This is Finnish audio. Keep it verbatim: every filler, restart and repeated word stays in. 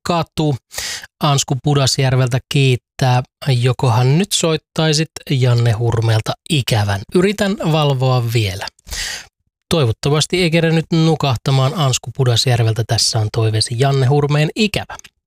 katu. Ansku Pudasjärveltä kiittää. Jokohan nyt soittaisit Janne Hurmeelta ikävän. Yritän valvoa vielä. Toivottavasti ei kerran nyt nukahtamaan Ansku Pudasjärveltä. Tässä on toiveesi Janne Hurmeen ikävä.